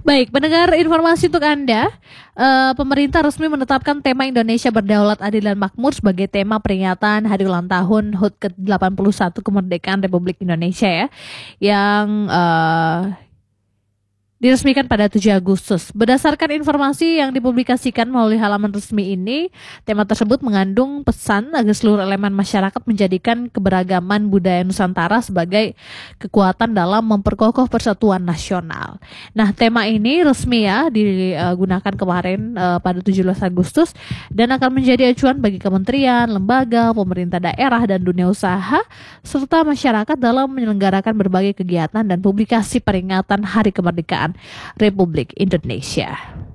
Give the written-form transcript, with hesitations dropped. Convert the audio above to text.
Baik, mendengar informasi untuk Anda, pemerintah resmi menetapkan tema Indonesia Berdaulat, Adil dan Makmur sebagai tema peringatan Hari Ulang Tahun HUT ke-81 Kemerdekaan Republik Indonesia ya, yang diresmikan pada 7 Agustus. Berdasarkan informasi yang dipublikasikan melalui halaman resmi ini, tema tersebut mengandung pesan agar seluruh elemen masyarakat menjadikan keberagaman budaya Nusantara sebagai kekuatan dalam memperkokoh persatuan nasional. Nah, tema ini resmi ya digunakan kemarin pada 17 Agustus dan akan menjadi acuan bagi kementerian, lembaga, pemerintah daerah, dan dunia usaha, serta masyarakat dalam menyelenggarakan berbagai kegiatan dan publikasi peringatan Hari Kemerdekaan Republik Indonesia.